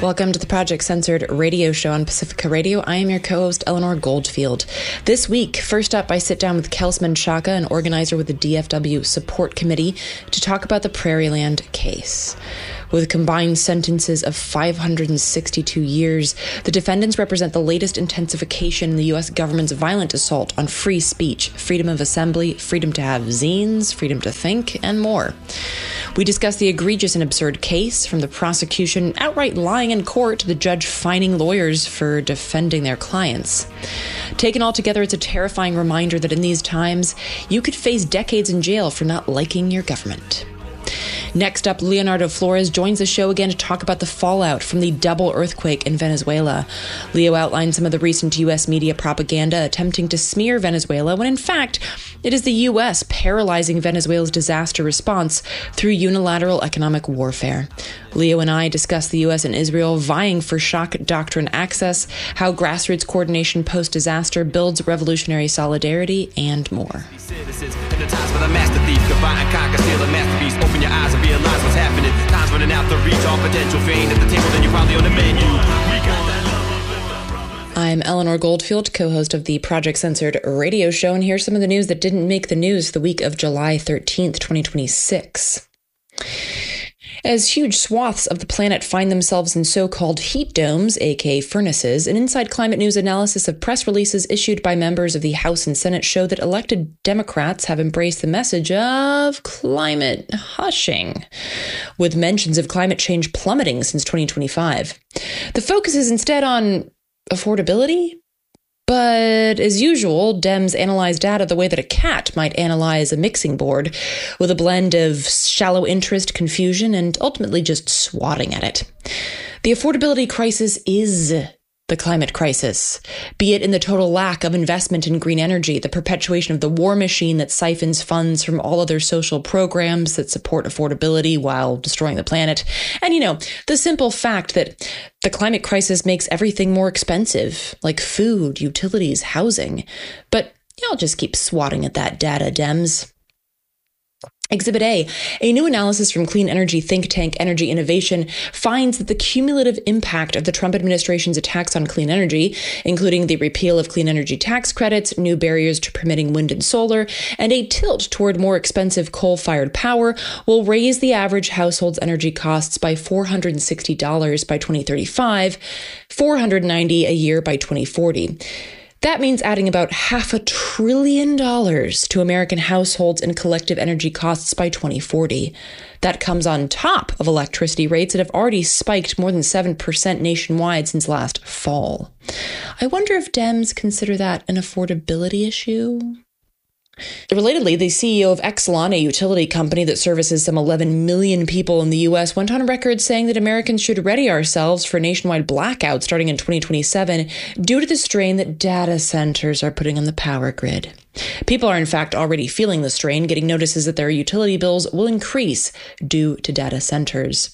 Welcome to the Project Censored radio show on Pacifica Radio. I am your co-host, Eleanor Goldfield. This week, first up, I sit down with Kelsman Shaka, an organizer with the DFW Support Committee, to talk about the Prairieland case. With combined sentences of 562 years, the defendants represent the latest intensification in the U.S. government's violent assault on free speech, freedom of assembly, freedom to have zines, freedom to think, and more. We discuss the egregious and absurd case, from the prosecution outright lying in court to the judge fining lawyers for defending their clients. Taken all together, it's a terrifying reminder that in these times, you could face decades in jail for not liking your government. Next up, Leonardo Flores joins the show again to talk about the fallout from the double earthquake in Venezuela. Leo outlined some of the recent U.S. media propaganda attempting to smear Venezuela, when in fact, it is the U.S. paralyzing Venezuela's disaster response through unilateral economic warfare. Leo and I discuss the U.S. and Israel vying for shock doctrine access, how grassroots coordination post-disaster builds revolutionary solidarity, and more. Open your eyes and realize what's happening. Time's running out to reach all potential fame at the table, then you're probably on the menu. I'm Eleanor Goldfield, co-host of the Project Censored radio show, and here's some of the news that didn't make the news the week of July 13th, 2026. As huge swaths of the planet find themselves in so-called heat domes, aka furnaces, an Inside Climate News analysis of press releases issued by members of the House and Senate show that elected Democrats have embraced the message of climate hushing, with mentions of climate change plummeting since 2025. The focus is instead on affordability. But as usual, Dems analyze data the way that a cat might analyze a mixing board, with a blend of shallow interest, confusion, and ultimately just swatting at it. The affordability crisis is the climate crisis, be it in the total lack of investment in green energy, the perpetuation of the war machine that siphons funds from all other social programs that support affordability while destroying the planet, and, the simple fact that the climate crisis makes everything more expensive, like food, utilities, housing. But I'll just keep swatting at that data, Dems. Exhibit A new analysis from clean energy think tank Energy Innovation finds that the cumulative impact of the Trump administration's attacks on clean energy, including the repeal of clean energy tax credits, new barriers to permitting wind and solar, and a tilt toward more expensive coal-fired power, will raise the average household's energy costs by $460 by 2035, $490 a year by 2040. That means adding about $500 billion to American households and collective energy costs by 2040. That comes on top of electricity rates that have already spiked more than 7% nationwide since last fall. I wonder if Dems consider that an affordability issue? Relatedly, the CEO of Exelon, a utility company that services some 11 million people in the U.S., went on record saying that Americans should ready ourselves for nationwide blackouts starting in 2027 due to the strain that data centers are putting on the power grid. People are, in fact, already feeling the strain, getting notices that their utility bills will increase due to data centers.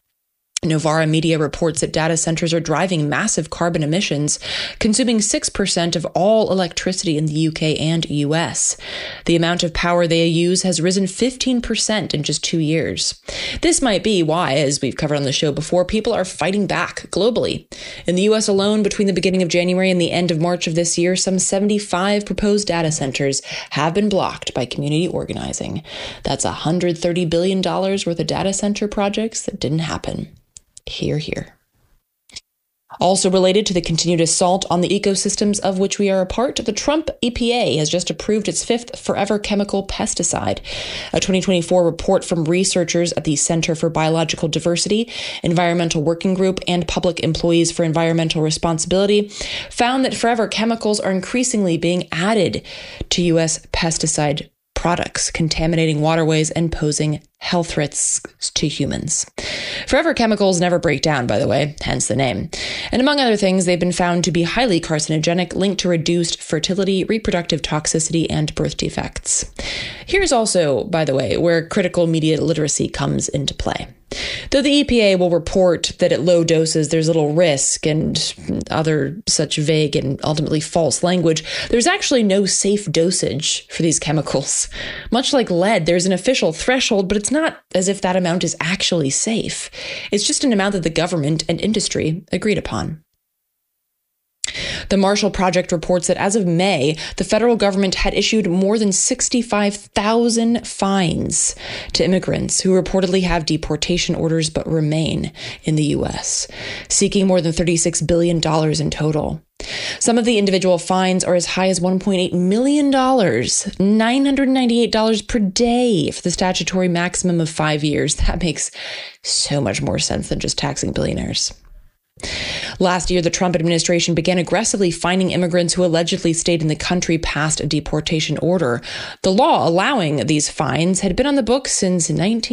Novara Media reports that data centers are driving massive carbon emissions, consuming 6% of all electricity in the UK and US. The amount of power they use has risen 15% in just 2 years. This might be why, as we've covered on the show before, people are fighting back globally. In the US alone, between the beginning of January and the end of March of this year, some 75 proposed data centers have been blocked by community organizing. That's $130 billion worth of data center projects that didn't happen. Hear, hear. Also related to the continued assault on the ecosystems of which we are a part, the Trump EPA has just approved its fifth forever chemical pesticide. A 2024 report from researchers at the Center for Biological Diversity, Environmental Working Group, and Public Employees for Environmental Responsibility found that forever chemicals are increasingly being added to U.S. pesticide products, contaminating waterways and posing health risks to humans. Forever chemicals never break down, by the way, hence the name. And among other things, they've been found to be highly carcinogenic, linked to reduced fertility, reproductive toxicity, and birth defects. Here's also, by the way, where critical media literacy comes into play. Though the EPA will report that at low doses there's little risk and other such vague and ultimately false language, there's actually no safe dosage for these chemicals. Much like lead, there's an official threshold, but it's not as if that amount is actually safe. It's just an amount that the government and industry agreed upon. The Marshall Project reports that as of May, the federal government had issued more than 65,000 fines to immigrants who reportedly have deportation orders but remain in the U.S., seeking more than $36 billion in total. Some of the individual fines are as high as $1.8 million, $998 per day for the statutory maximum of 5 years. That makes so much more sense than just taxing billionaires. Last year, the Trump administration began aggressively fining immigrants who allegedly stayed in the country past a deportation order. The law allowing these fines had been on the books since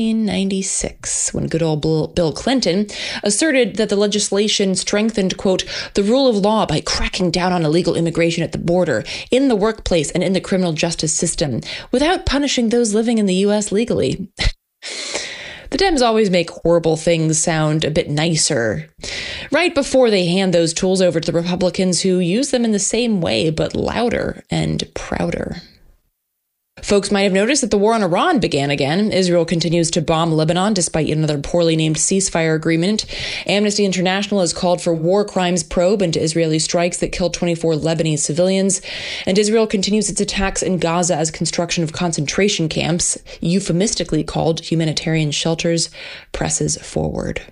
1996, when good old Bill Clinton asserted that the legislation strengthened, quote, the rule of law by cracking down on illegal immigration at the border, in the workplace, and in the criminal justice system, without punishing those living in the U.S. legally. The Dems always make horrible things sound a bit nicer, right before they hand those tools over to the Republicans who use them in the same way, but louder and prouder. Folks might have noticed that the war on Iran began again. Israel continues to bomb Lebanon despite yet another poorly named ceasefire agreement. Amnesty International has called for war crimes probe into Israeli strikes that killed 24 Lebanese civilians. And Israel continues its attacks in Gaza as construction of concentration camps, euphemistically called humanitarian shelters, presses forward.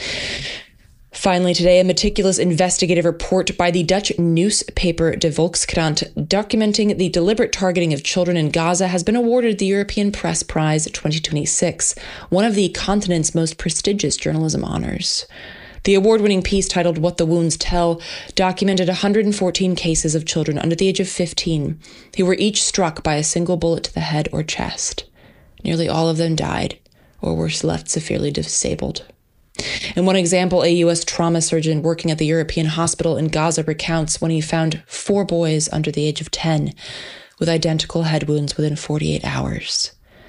Finally today, a meticulous investigative report by the Dutch newspaper De Volkskrant documenting the deliberate targeting of children in Gaza has been awarded the European Press Prize 2026, one of the continent's most prestigious journalism honors. The award-winning piece titled What the Wounds Tell documented 114 cases of children under the age of 15 who were each struck by a single bullet to the head or chest. Nearly all of them died or were left severely disabled. In one example, a U.S. trauma surgeon working at the European hospital in Gaza recounts when he found 4 boys under the age of 10 with identical head wounds within 48 hours.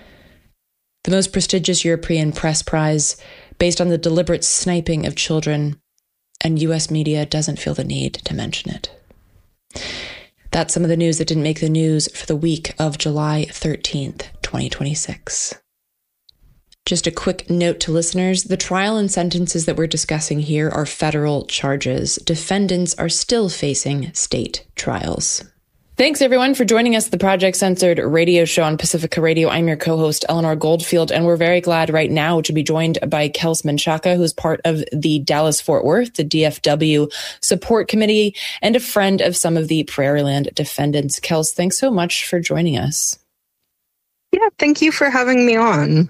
The most prestigious European Press Prize based on the deliberate sniping of children, and U.S. media doesn't feel the need to mention it. That's some of the news that didn't make the news for the week of July 13th, 2026. Just a quick note to listeners, the trial and sentences that we're discussing here are federal charges. Defendants are still facing state trials. Thanks, everyone, for joining us at the Project Censored radio show on Pacifica Radio. I'm your co-host, Eleanor Goldfield, and we're very glad right now to be joined by Kels Menchaca, who's part of the Dallas-Fort Worth, the DFW support committee, and a friend of some of the Prairieland defendants. Kels, thanks so much for joining us. Yeah, thank you for having me on.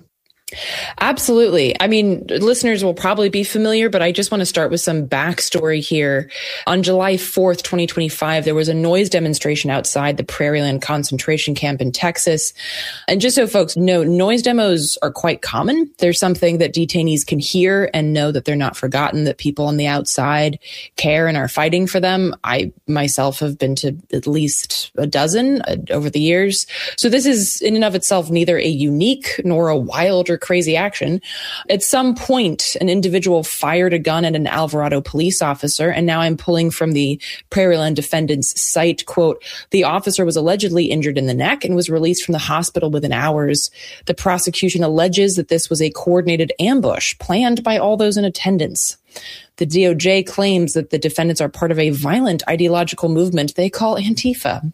Absolutely. I mean, listeners will probably be familiar, but I just want to start with some backstory here. On July 4th, 2025, there was a noise demonstration outside the Prairieland concentration camp in Texas. And just so folks know, noise demos are quite common. There's something that detainees can hear and know that they're not forgotten, that people on the outside care and are fighting for them. I myself have been to at least a dozen over the years. So this is in and of itself neither a unique nor a wild or crazy action. At some point, an individual fired a gun at an Alvarado police officer, and now I'm pulling from the Prairieland defendant's site, quote, the officer was allegedly injured in the neck and was released from the hospital within hours. The prosecution alleges that this was a coordinated ambush planned by all those in attendance. The DOJ claims that the defendants are part of a violent ideological movement they call Antifa.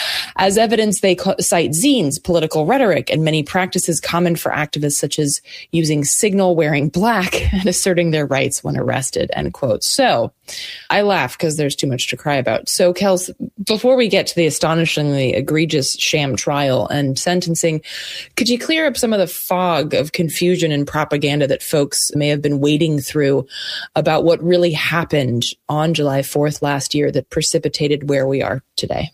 As evidence, they cite zines, political rhetoric, and many practices common for activists, such as using signal, wearing black, and asserting their rights when arrested, end quote. So I laugh because there's too much to cry about. So, Kels, before we get to the astonishingly egregious sham trial and sentencing, could you clear up some of the fog of confusion and propaganda that folks may have been wading through about what really happened on July 4th last year that precipitated where we are today?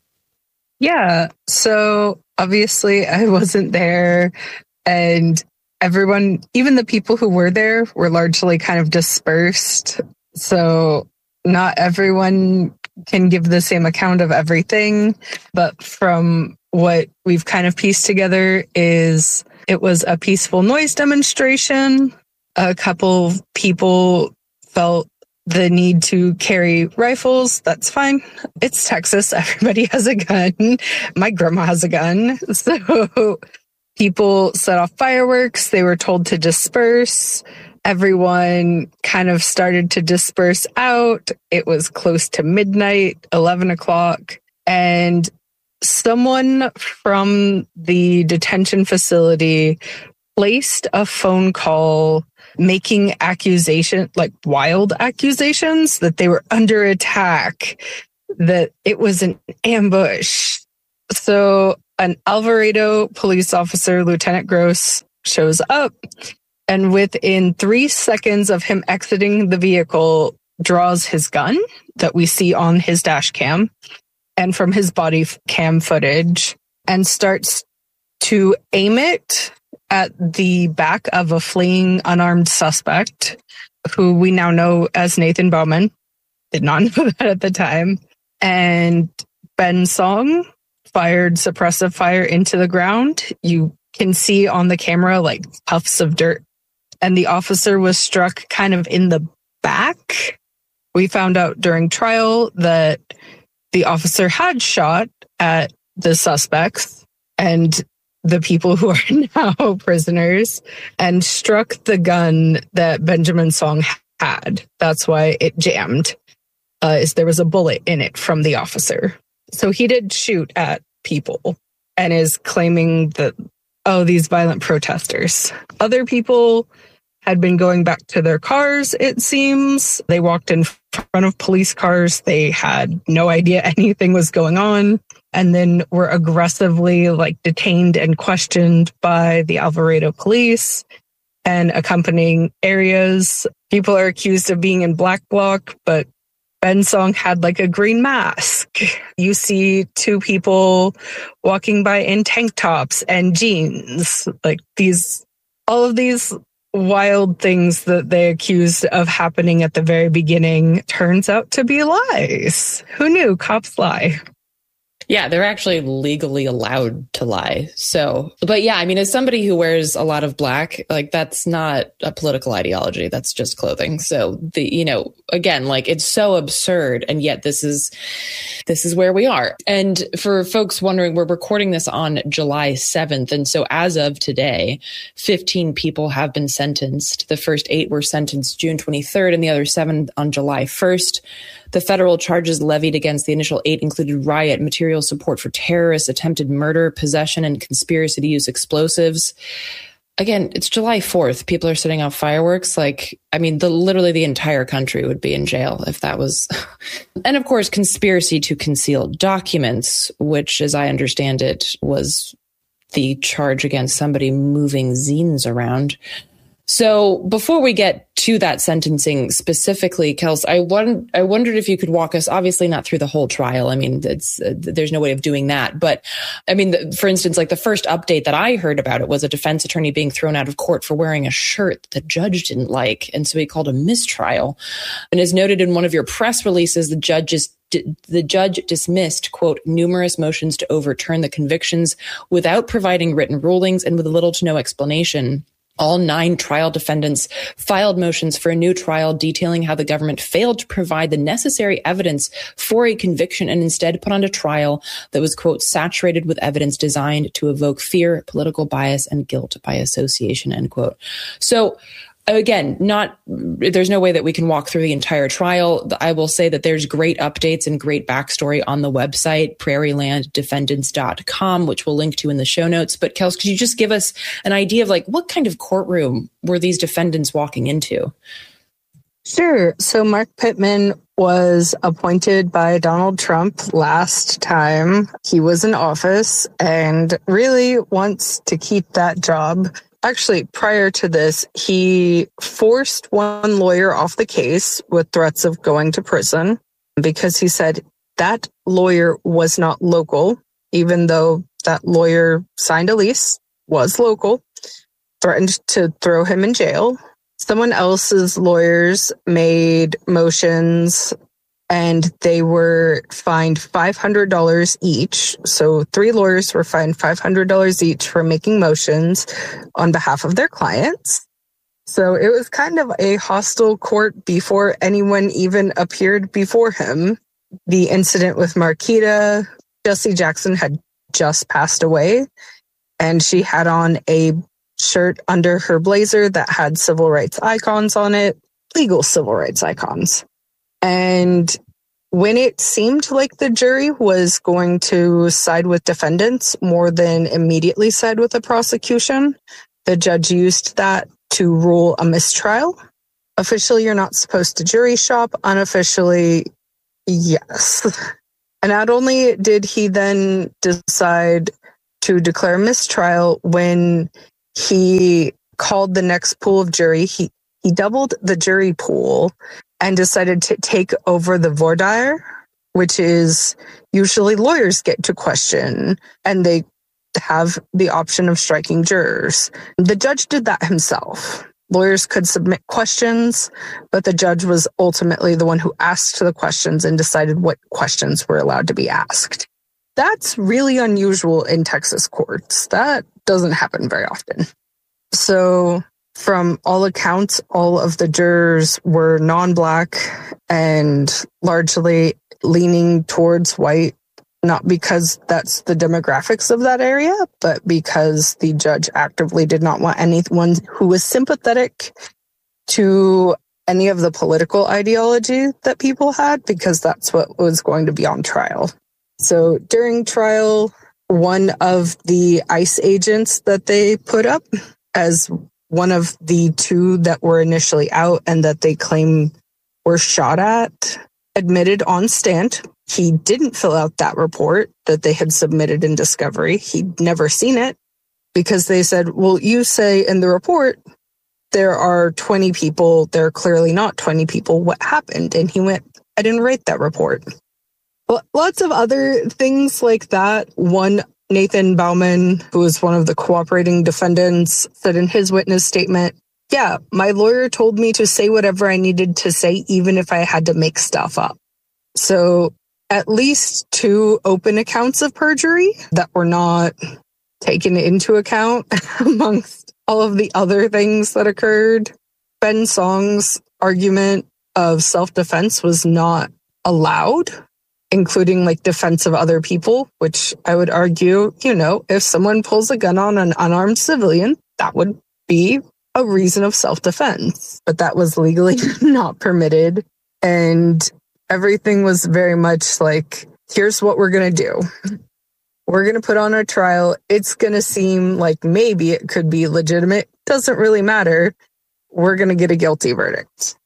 Yeah, so obviously I wasn't there, and everyone, even the people who were there, were largely kind of dispersed. So not everyone can give the same account of everything, but from what we've kind of pieced together is it was a peaceful noise demonstration. A couple people felt the need to carry rifles. That's fine. It's Texas. Everybody has a gun. My grandma has a gun. So people set off fireworks. They were told to disperse. Everyone kind of started to disperse out. It was close to midnight, 11 o'clock. And someone from the detention facility placed a phone call making wild accusations that they were under attack, that it was an ambush. So an Alvarado police officer, Lieutenant Gross, shows up, and within 3 seconds of him exiting the vehicle, draws his gun that we see on his dash cam and from his body cam footage, and starts to aim it at the back of a fleeing unarmed suspect, who we now know as Nathan Bowman. Did not know that at the time. And Ben Song fired suppressive fire into the ground. You can see on the camera like puffs of dirt. And the officer was struck kind of in the back. We found out during trial that the officer had shot at the suspects and the people who are now prisoners, and struck the gun that Benjamin Song had. That's why it jammed. There was a bullet in it from the officer. So he did shoot at people and is claiming that, these violent protesters. Other people had been going back to their cars, it seems. They walked in front of police cars. They had no idea anything was going on, and then were aggressively detained and questioned by the Alvarado police and accompanying areas. People are accused of being in black bloc, but Ben Song had a green mask. You see two people walking by in tank tops and jeans. All of these wild things that they accused of happening at the very beginning turns out to be lies. Who knew? Cops lie. Yeah, they're actually legally allowed to lie. So, but yeah, I mean, as somebody who wears a lot of black, that's not a political ideology. That's just clothing. So again, it's so absurd. And yet this is where we are. And for folks wondering, we're recording this on July 7th. And so as of today, 15 people have been sentenced. The first 8 were sentenced June 23rd and the other 7 on July 1st. The federal charges levied against the initial 8 included riot, material support for terrorists, attempted murder, possession, and conspiracy to use explosives. Again, it's July 4th. People are setting off fireworks. Literally the entire country would be in jail if that was. And of course, conspiracy to conceal documents, which, as I understand it, was the charge against somebody moving zines around. So before we get to that sentencing specifically, Kels, I wondered if you could walk us, obviously not through the whole trial. I mean, there's no way of doing that. But I mean, for instance, the first update that I heard about it was a defense attorney being thrown out of court for wearing a shirt that the judge didn't like. And so he called a mistrial. And as noted in one of your press releases, the judge dismissed, quote, numerous motions to overturn the convictions without providing written rulings and with little to no explanation. All 9 trial defendants filed motions for a new trial detailing how the government failed to provide the necessary evidence for a conviction and instead put on a trial that was, quote, saturated with evidence designed to evoke fear, political bias, and guilt by association, end quote. So again, there's no way that we can walk through the entire trial. I will say that there's great updates and great backstory on the website, prairielanddefendants.com, which we'll link to in the show notes. But Kels, could you just give us an idea of what kind of courtroom were these defendants walking into? Sure. So Mark Pittman was appointed by Donald Trump last time he was in office and really wants to keep that job. Actually, prior to this, he forced one lawyer off the case with threats of going to prison because he said that lawyer was not local, even though that lawyer signed a lease, was local, threatened to throw him in jail. Someone else's lawyers made motions and they were fined $500 each. So 3 lawyers were fined $500 each for making motions on behalf of their clients. So it was kind of a hostile court before anyone even appeared before him. The incident with Marquita, Jesse Jackson had just passed away, and she had on a shirt under her blazer that had civil rights icons on it, legal civil rights icons. And when it seemed like the jury was going to side with defendants more than immediately side with the prosecution, the judge used that to rule a mistrial. Officially, you're not supposed to jury shop. Unofficially, yes. And not only did he then decide to declare mistrial when he called the next pool of jury, he doubled the jury pool and decided to take over the voir dire, which is usually lawyers get to question, and they have the option of striking jurors. The judge did that himself. Lawyers could submit questions, but the judge was ultimately the one who asked the questions and decided what questions were allowed to be asked. That's really unusual in Texas courts. That doesn't happen very often. So from all accounts, all of the jurors were non-Black and largely leaning towards white, not because that's the demographics of that area, but because the judge actively did not want anyone who was sympathetic to any of the political ideology that people had, because that's what was going to be on trial. So during trial, one of the ICE agents that they put up as one of the two that were initially out and that they claim were shot at admitted on stand he didn't fill out that report that they had submitted in discovery. He'd never seen it because they said, well, you say in the report there are 20 people. There are clearly not 20 people. What happened? And he went, I didn't write that report. Well, lots of other things like that. One, Nathan Bauman, who was one of the cooperating defendants, said in his witness statement, yeah, my lawyer told me to say whatever I needed to say, even if I had to make stuff up. So at least 2 open accounts of perjury that were not taken into account amongst all of the other things that occurred. Ben Song's argument of self-defense was not allowed, including like defense of other people, which I would argue, if someone pulls a gun on an unarmed civilian, that would be a reason of self-defense. But that was legally not permitted. And everything was very much like, here's what we're going to do. We're going to put on a trial. It's going to seem like maybe it could be legitimate. Doesn't really matter. We're going to get a guilty verdict.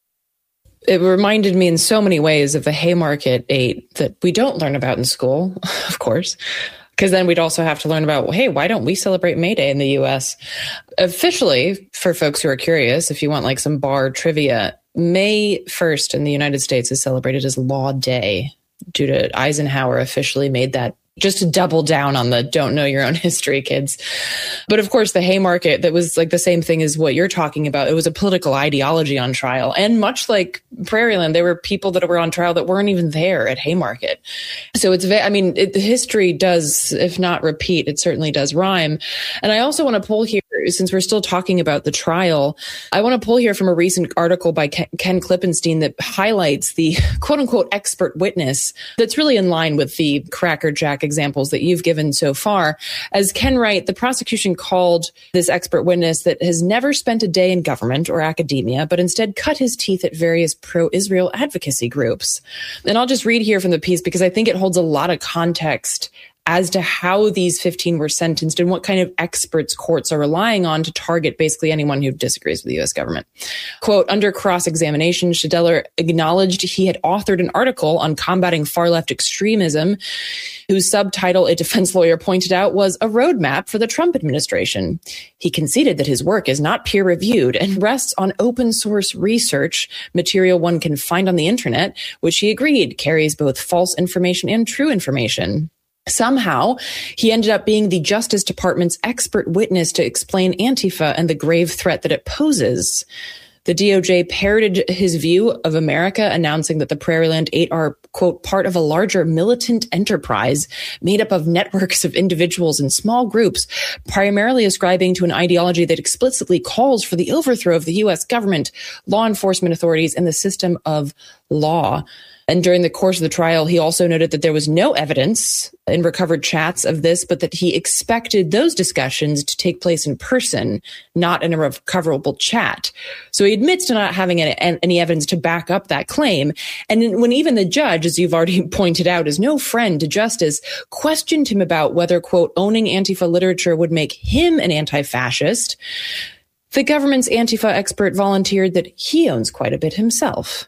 It reminded me in so many ways of the Haymarket 8 that we don't learn about in school, of course, because then we'd also have to learn about, well, hey, why don't we celebrate May Day in the U.S.? Officially, for folks who are curious, if you want like some bar trivia, May 1st in the United States is celebrated as Law Day due to Eisenhower officially made that, just to double down on the don't know your own history, kids. But of course, the Haymarket, that was like the same thing as what you're talking about. It was a political ideology on trial. And much like Prairieland, there were people that were on trial that weren't even there at Haymarket. So history does, if not repeat, it certainly does rhyme. And I also want to pull here, since we're still talking about the trial, I want to pull here from a recent article by Ken Klippenstein that highlights the quote unquote expert witness that's really in line with the Cracker Jack examples that you've given so far. As Ken Wright, the prosecution called this expert witness that has never spent a day in government or academia, but instead cut his teeth at various pro-Israel advocacy groups. And I'll just read here from the piece because I think it holds a lot of context as to how these 15 were sentenced and what kind of experts courts are relying on to target basically anyone who disagrees with the U.S. government. Quote, under cross-examination, Schedeler acknowledged he had authored an article on combating far-left extremism, whose subtitle, a defense lawyer pointed out, was a roadmap for the Trump administration. He conceded that his work is not peer-reviewed and rests on open-source research, material one can find on the internet, which he agreed carries both false information and true information. Somehow, he ended up being the Justice Department's expert witness to explain Antifa and the grave threat that it poses. The DOJ parroted his view of America, announcing that the Prairieland 8 are, quote, part of a larger militant enterprise made up of networks of individuals and small groups, primarily ascribing to an ideology that explicitly calls for the overthrow of the U.S. government, law enforcement authorities, and the system of law. And during the course of the trial, he also noted that there was no evidence in recovered chats of this, but that he expected those discussions to take place in person, not in a recoverable chat. So he admits to not having any evidence to back up that claim. And when even the judge, as you've already pointed out, is no friend to justice, questioned him about whether, quote, owning Antifa literature would make him an anti-fascist, the government's Antifa expert volunteered that he owns quite a bit himself.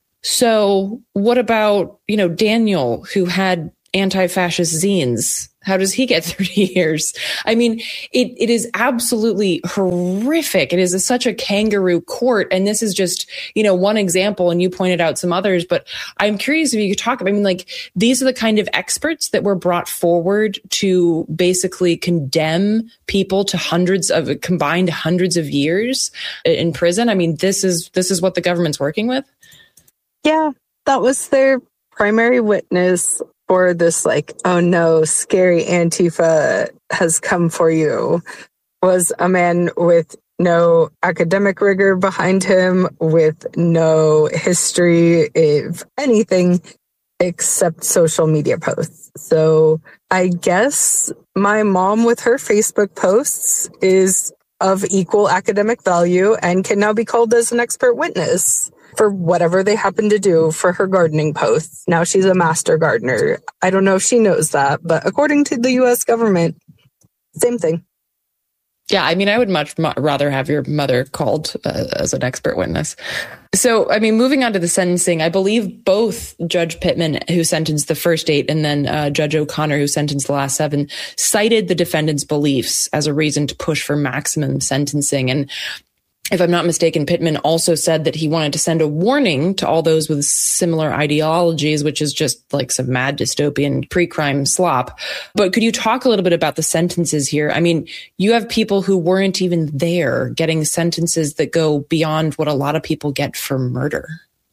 So what about, Daniel, who had anti-fascist zines? How does he get 30 years? I mean, it is absolutely horrific. It is such a kangaroo court. And this is just, one example. And you pointed out some others. But I'm curious if you could talk about, these are the kind of experts that were brought forward to basically condemn people to combined hundreds of years in prison. This is what the government's working with. Yeah, that was their primary witness for this, oh no, scary Antifa has come for you, was a man with no academic rigor behind him, with no history of anything except social media posts. So I guess my mom with her Facebook posts is of equal academic value and can now be called as an expert witness for whatever they happen to do for her gardening posts. Now she's a master gardener. I don't know if she knows that, but according to the U.S. government, same thing. Yeah, I would much rather have your mother called as an expert witness. So, moving on to the sentencing, I believe both Judge Pittman, who sentenced the first 8, and then Judge O'Connor, who sentenced the last 7, cited the defendant's beliefs as a reason to push for maximum sentencing. And if I'm not mistaken, Pittman also said that he wanted to send a warning to all those with similar ideologies, which is just like some mad dystopian pre-crime slop. But could you talk a little bit about the sentences here? You have people who weren't even there getting sentences that go beyond what a lot of people get for murder.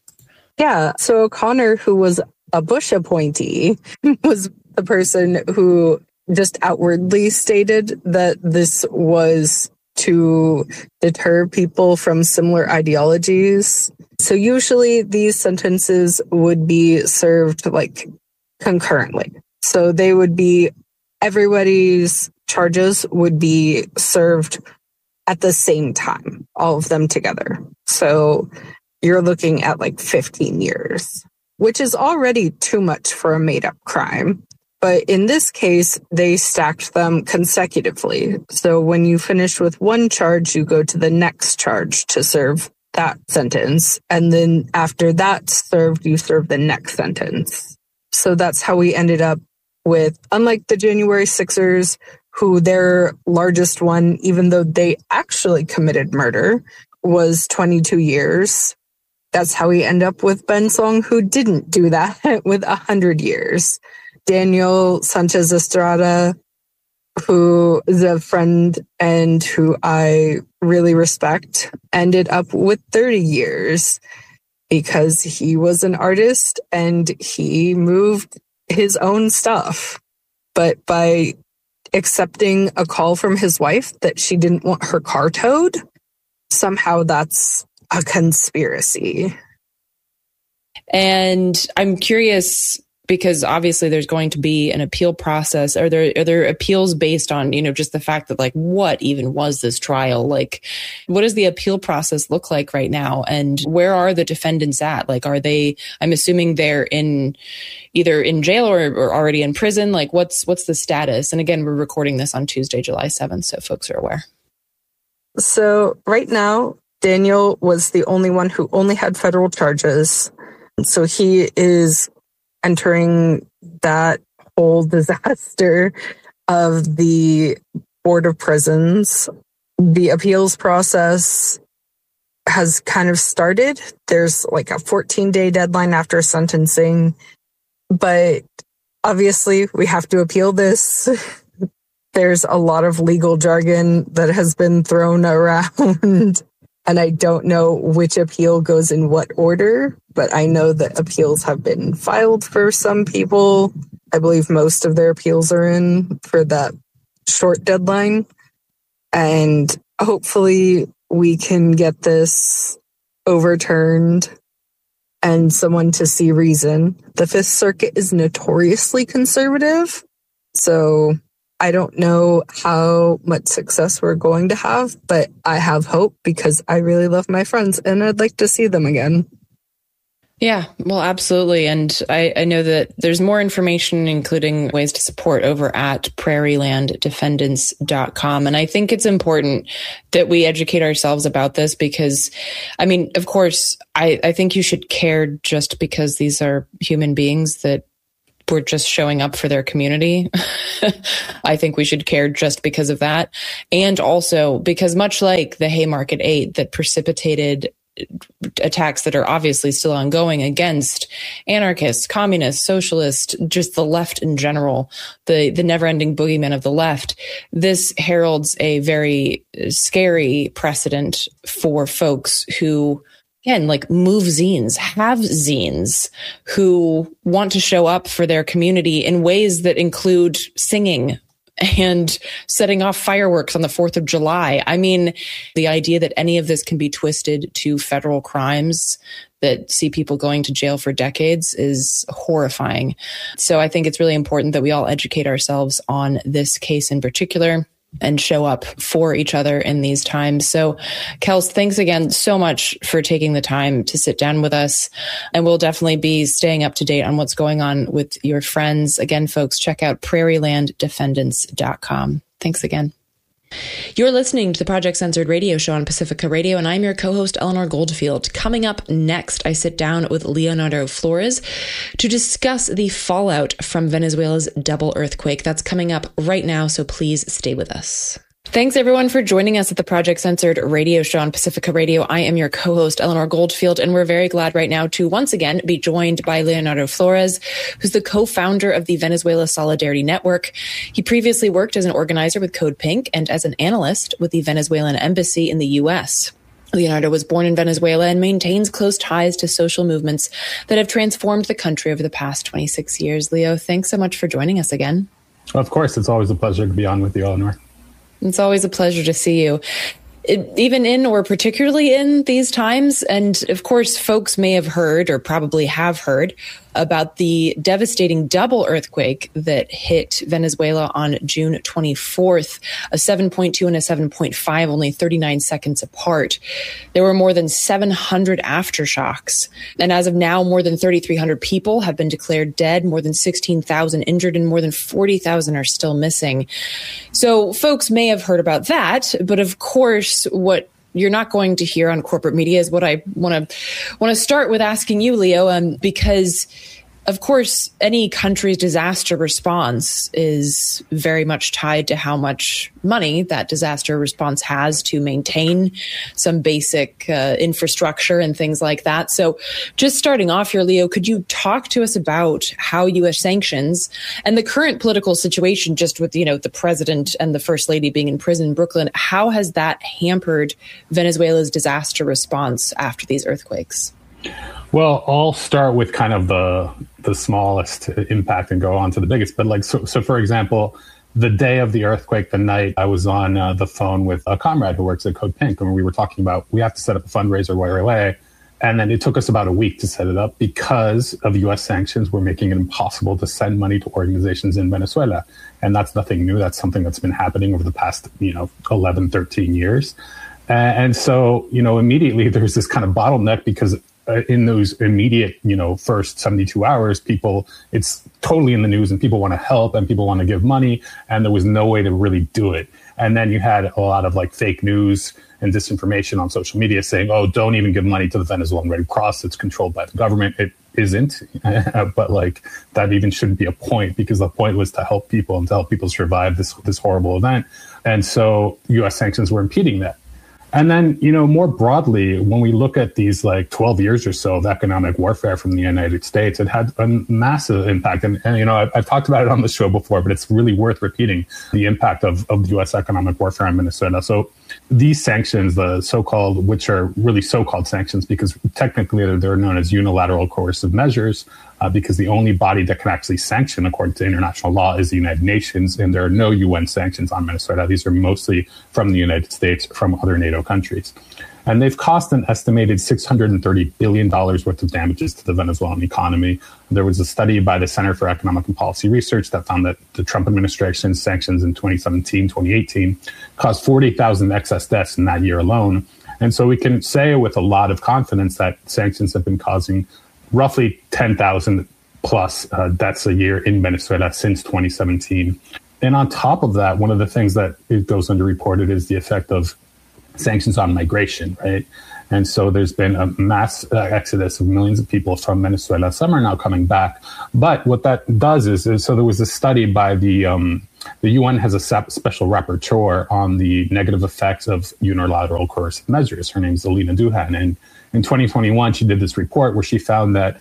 Yeah. So O'Connor, who was a Bush appointee, was the person who just outwardly stated that this was to deter people from similar ideologies. So usually these sentences would be served concurrently. So they would be, everybody's charges would be served at the same time, all of them together. So you're looking at 15 years, which is already too much for a made-up crime. But in this case, they stacked them consecutively. So when you finish with one charge, you go to the next charge to serve that sentence. And then after that's served, you serve the next sentence. So that's how we ended up with, unlike the January 6ers, who their largest one, even though they actually committed murder, was 22 years. That's how we end up with Ben Song, who didn't do that, with 100 years. Daniel Sanchez Estrada, who is a friend and who I really respect, ended up with 30 years because he was an artist and he moved his own stuff. But by accepting a call from his wife that she didn't want her car towed, somehow that's a conspiracy. And I'm curious, because obviously there's going to be an appeal process. Are there appeals based on, just the fact that what even was this trial? What does the appeal process look like right now? And where are the defendants at? Are they, I'm assuming they're either in jail or already in prison. What's the status? And again, we're recording this on Tuesday, July 7th. So folks are aware. So right now, Daniel was the only one who only had federal charges. So he is entering that whole disaster of the Board of Prisons. The appeals process has kind of started. There's a 14-day deadline after sentencing, but obviously we have to appeal this. There's a lot of legal jargon that has been thrown around. And I don't know which appeal goes in what order, but I know that appeals have been filed for some people. I believe most of their appeals are in for that short deadline. And hopefully we can get this overturned and someone to see reason. The Fifth Circuit is notoriously conservative, so I don't know how much success we're going to have, but I have hope because I really love my friends and I'd like to see them again. Yeah, well, absolutely. And I know that there's more information, including ways to support, over at prairielanddefendants.com. And I think it's important that we educate ourselves about this because, I mean, of course, I think you should care just because these are human beings that were just showing up for their community. I think we should care just because of that. And also because much like the Haymarket 8 that precipitated attacks that are obviously still ongoing against anarchists, communists, socialists, just the left in general, the never-ending boogeyman of the left. This heralds a very scary precedent for folks who, again, like move zines, have zines, who want to show up for their community in ways that include singing and setting off fireworks on the 4th of July. I mean, the idea that any of this can be twisted to federal crimes that see people going to jail for decades is horrifying. So I think it's really important that we all educate ourselves on this case in particular and show up for each other in these times. So, Kels, thanks again so much for taking the time to sit down with us. And we'll definitely be staying up to date on what's going on with your friends. Again, folks, check out prairielanddefendants.com. Thanks again. You're listening to the Project Censored radio show on Pacifica Radio, and I'm your co-host, Eleanor Goldfield. Coming up next, I sit down with Leonardo Flores to discuss the fallout from Venezuela's double earthquake. That's coming up right now, so please stay with us. Thanks, everyone, for joining us at the Project Censored radio show on Pacifica Radio. I am your co-host, Eleanor Goldfield, and we're very glad right now to once again be joined by Leonardo Flores, who's the co-founder of the Venezuela Solidarity Network. He previously worked as an organizer with Code Pink and as an analyst with the Venezuelan embassy in the U.S. Leonardo was born in Venezuela and maintains close ties to social movements that have transformed the country over the past 26 years. Leo, thanks so much for joining us again. Of course, it's always a pleasure to be on with you, Eleanor. It's always a pleasure to see you, even in or particularly in these times. And of course, folks may have heard or probably have heard about the devastating double earthquake that hit Venezuela on June 24th, a 7.2 and a 7.5, only 39 seconds apart. There were more than 700 aftershocks. And as of now, more than 3,300 people have been declared dead, more than 16,000 injured, and more than 40,000 are still missing. So folks may have heard about that. But of course, what you're not going to hear on corporate media is what I want to start with asking you, Leo, because of course, any country's disaster response is very much tied to how much money that disaster response has to maintain some basic infrastructure and things like that. So just starting off here, Leo, could you talk to us about how U.S. sanctions and the current political situation, just with, the president and the first lady being in prison in Brooklyn, how has that hampered Venezuela's disaster response after these earthquakes? Well, I'll start with kind of the smallest impact and go on to the biggest. But so for example, the day of the earthquake, the night, I was on the phone with a comrade who works at Code Pink, and we were talking about we have to set up a fundraiser right away. And then it took us about a week to set it up because of U.S. sanctions were making it impossible to send money to organizations in Venezuela. And that's nothing new. That's something that's been happening over the past, 11, 13 years. And so, immediately there's this kind of bottleneck because in those immediate, first 72 hours, it's totally in the news and people want to help and people want to give money. And there was no way to really do it. And then you had a lot of fake news and disinformation on social media saying, oh, don't even give money to the Venezuelan Red Cross. It's controlled by the government. It isn't. But that even shouldn't be a point, because the point was to help people and to help people survive this horrible event. And so U.S. sanctions were impeding that. And then, more broadly, when we look at these 12 years or so of economic warfare from the United States, it had a massive impact. And I've talked about it on the show before, but it's really worth repeating the impact of the U.S. economic warfare in Venezuela. So these sanctions, the so-called, which are really so-called sanctions because technically they're known as unilateral coercive measures, because the only body that can actually sanction according to international law is the United Nations, and there are no UN sanctions on Venezuela. These are mostly from the United States, from other NATO countries. And they've cost an estimated $630 billion worth of damages to the Venezuelan economy. There was a study by the Center for Economic and Policy Research that found that the Trump administration's sanctions in 2017, 2018 caused 40,000 excess deaths in that year alone. And so we can say with a lot of confidence that sanctions have been causing roughly 10,000 plus deaths a year in Venezuela since 2017. And on top of that, one of the things that it goes underreported is the effect of sanctions on migration, right? And so there's been a mass exodus of millions of people from Venezuela. Some are now coming back. But what that does is so there was a study by the UN has a special rapporteur on the negative effects of unilateral coercive measures. Her name is Alina Duhan. And in 2021, she did this report where she found that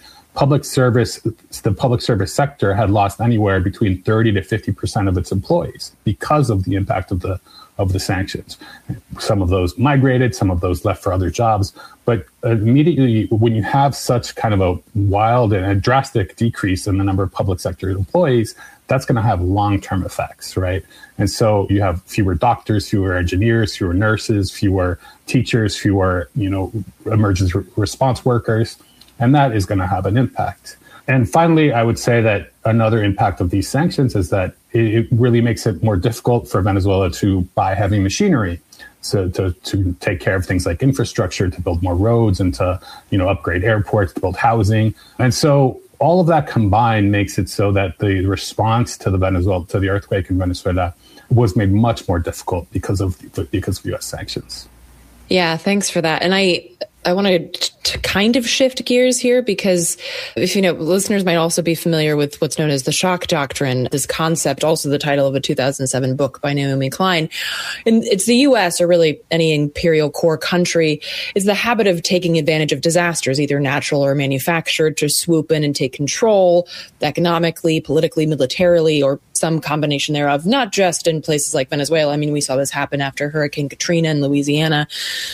the public service sector had lost anywhere between 30 to 50% of its employees because of the impact of the sanctions. Some of those migrated, some of those left for other jobs. But immediately, when you have such kind of a wild and a drastic decrease in the number of public sector employees, that's going to have long-term effects, right? And so you have fewer doctors, fewer engineers, fewer nurses, fewer teachers, fewer, emergency response workers, and that is going to have an impact. And finally, I would say that another impact of these sanctions is that it really makes it more difficult for Venezuela to buy heavy machinery, so to take care of things like infrastructure, to build more roads, and to upgrade airports, to build housing. And so all of that combined makes it so that the response to the earthquake in Venezuela was made much more difficult because of U.S. sanctions. Yeah, thanks for that. And I wanted to kind of shift gears here because, if listeners might also be familiar with what's known as the shock doctrine, this concept, also the title of a 2007 book by Naomi Klein. And it's the U.S., or really any imperial core country, is the habit of taking advantage of disasters, either natural or manufactured, to swoop in and take control economically, politically, militarily, or some combination thereof, not just in places like Venezuela. I mean, we saw this happen after Hurricane Katrina in Louisiana.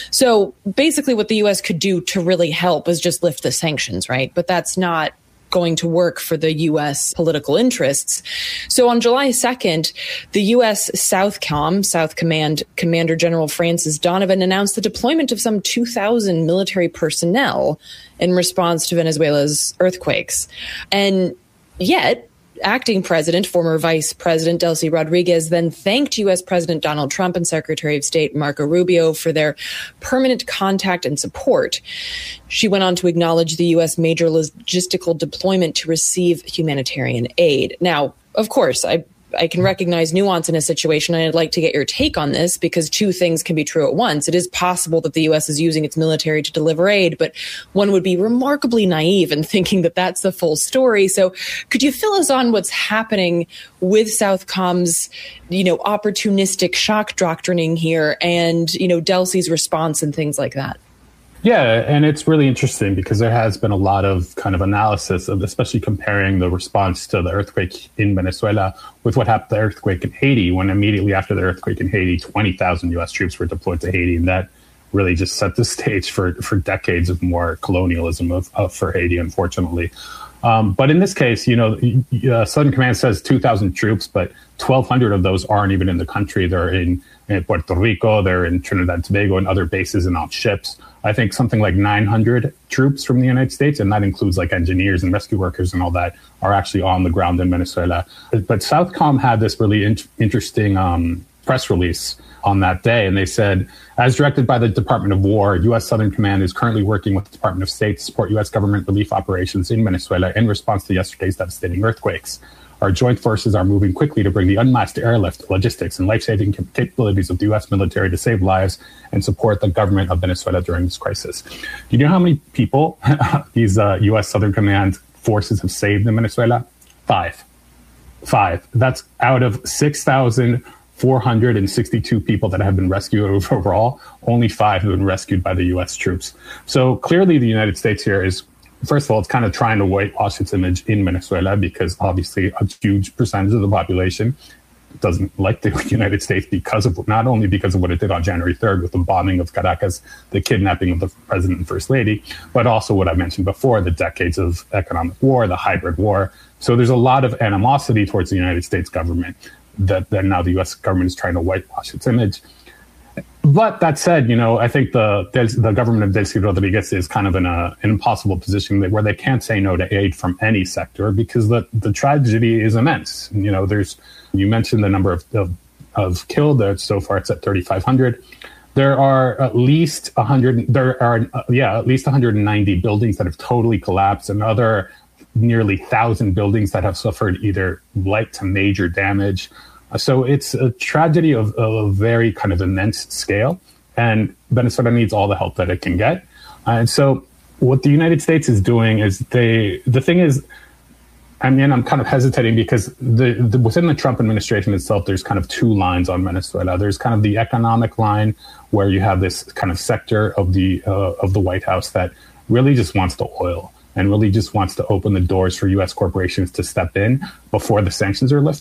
So basically what the U.S. could do to really help is just lift the sanctions, right? But that's not going to work for the U.S. political interests. So on July 2nd, the U.S. South Command Commander General Francis Donovan announced the deployment of some 2,000 military personnel in response to Venezuela's earthquakes. And yet, acting president, former Vice President Delcy Rodriguez, then thanked U.S. President Donald Trump and Secretary of State Marco Rubio for their permanent contact and support. She went on to acknowledge the U.S. major logistical deployment to receive humanitarian aid. Now, of course, I can recognize nuance in a situation, and I'd like to get your take on this, because two things can be true at once. It is possible that the U.S. is using its military to deliver aid, but one would be remarkably naive in thinking that that's the full story. So could you fill us on what's happening with Southcom's, opportunistic shock doctrining here and, Delcy's response and things like that? Yeah, and it's really interesting because there has been a lot of kind of analysis of, especially comparing the response to the earthquake in Venezuela with what happened to the earthquake in Haiti, when immediately after the earthquake in Haiti, 20,000 U.S. troops were deployed to Haiti. And that really just set the stage for decades of more colonialism for Haiti, unfortunately. But in this case, Southern Command says 2,000 troops, but 1,200 of those aren't even in the country. They're in Puerto Rico, they're in Trinidad and Tobago, and other bases and on ships. I think something like 900 troops from the United States, and that includes like engineers and rescue workers and all that, are actually on the ground in Venezuela. But Southcom had this really interesting press release on that day, and they said, as directed by the Department of War, U.S. Southern Command is currently working with the Department of State to support U.S. government relief operations in Venezuela in response to yesterday's devastating earthquakes. Our joint forces are moving quickly to bring the unmatched airlift, logistics, and life-saving capabilities of the U.S. military to save lives and support the government of Venezuela during this crisis. Do you know how many people these U.S. Southern Command forces have saved in Venezuela? Five. That's out of 6,462 people that have been rescued overall. Only 5 have been rescued by the U.S. troops. So clearly the United States here is, first of all, it's kind of trying to whitewash its image in Venezuela because obviously a huge percentage of the population doesn't like the United States not only because of what it did on January 3rd with the bombing of Caracas, the kidnapping of the president and first lady, but also what I mentioned before, the decades of economic war, the hybrid war. So there's a lot of animosity towards the United States government that now the U.S. government is trying to whitewash its image. But that said, I think the government of Delcy Rodriguez is kind of in an impossible position where they can't say no to aid from any sector because the tragedy is immense. You mentioned the number of killed. So far, it's at 3,500. There are at least 100. There are at least 190 buildings that have totally collapsed, and other nearly 1,000 buildings that have suffered either light to major damage. So it's a tragedy of a very kind of immense scale, and Venezuela needs all the help that it can get. And so what the United States is doing is the thing is, I'm kind of hesitating because within the Trump administration itself, there's kind of two lines on Venezuela. There's kind of the economic line where you have this kind of sector of the White House that really just wants the oil and really just wants to open the doors for U.S. corporations to step in before the sanctions are lifted.